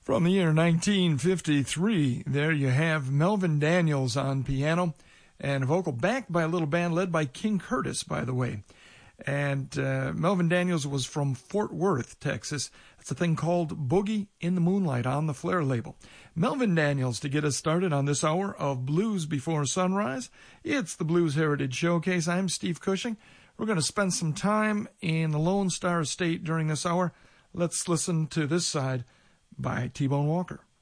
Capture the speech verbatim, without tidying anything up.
From the year nineteen fifty-three, there you have Melvin Daniels on piano and a vocal backed by a little band led by King Curtis, by the way. And uh, Melvin Daniels was from Fort Worth, Texas. It's a thing called Boogie in the Moonlight on the Flair label. Melvin Daniels to get us started on this hour of Blues Before Sunrise. It's the Blues Heritage Showcase. I'm Steve Cushing. We're going to spend some time in the Lone Star State during this hour. Let's listen to this side by T-Bone Walker.